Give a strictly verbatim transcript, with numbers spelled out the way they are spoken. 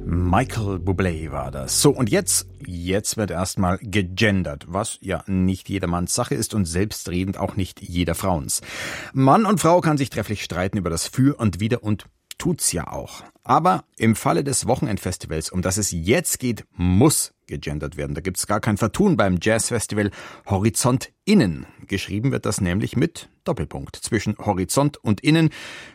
Michael Bublé war das. So, und jetzt, jetzt wird erstmal gegendert, was ja nicht jedermanns Sache ist und selbstredend auch nicht jeder Frauens. Mann und Frau kann sich trefflich streiten über das Für und Wider und tut's ja auch. Aber im Falle des Wochenendfestivals, um das es jetzt geht, muss gegendert werden. Da gibt's gar kein Vertun beim Jazzfestival Horizont Innen. Geschrieben wird das nämlich mit Doppelpunkt. Zwischen Horizont und Innen